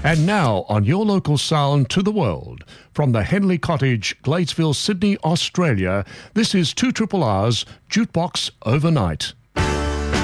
And now on your local sound to the world, from the Henley Cottage, Gladesville, Sydney, Australia, this is 2RRR's Jukebox Overnight.